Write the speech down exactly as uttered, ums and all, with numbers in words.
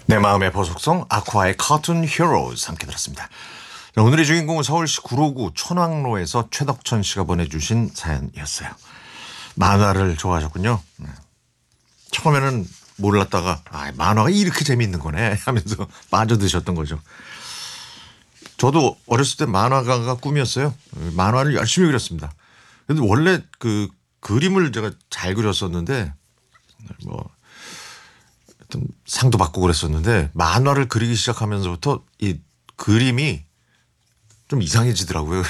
내 마음의 보석성 아쿠아의 카툰 히어로즈 함께 들었습니다. 자, 오늘의 주인공은 서울시 구로구 천왕로에서 최덕천 씨가 보내주신 사연이었어요. 만화를 좋아하셨군요. 네. 처음에는 몰랐다가 아, 만화가 이렇게 재미있는 거네 하면서 빠져드셨던 거죠. 저도 어렸을 때 만화가가 꿈이었어요. 만화를 열심히 그렸습니다. 근데 원래 그 그림을 제가 잘 그렸었는데 뭐 하여튼 상도 받고 그랬었는데 만화를 그리기 시작하면서부터 이 그림이 좀 이상해지더라고요.